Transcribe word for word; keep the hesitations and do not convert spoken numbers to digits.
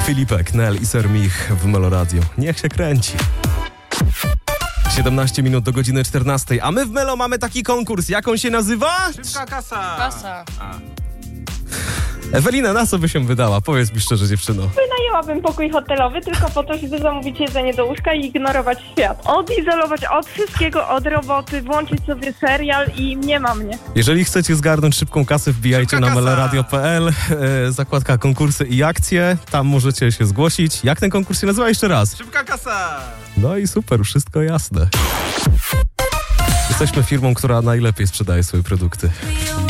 Filipek, Nel i Sir Mich w Melo Radio. Niech się kręci. siedemnaście minut do godziny czternastej, a my w Melo mamy taki konkurs. Jak on się nazywa? Szybka kasa. Kasa. A. Ewelina, na co by się wydała? Powiedz mi szczerze, dziewczyno. Wynajęłabym pokój hotelowy tylko po to, żeby zamówić jedzenie do łóżka i ignorować świat. Odizolować od wszystkiego, od roboty, włączyć sobie serial i nie ma mnie. Jeżeli chcecie zgarnąć szybką kasę, wbijajcie Szybka na kasa. meloradio kropka pe el, e, zakładka konkursy i akcje, tam możecie się zgłosić. Jak ten konkurs się nazywa jeszcze raz? Szybka kasa. No i super, wszystko jasne. Jesteśmy firmą, która najlepiej sprzedaje swoje produkty.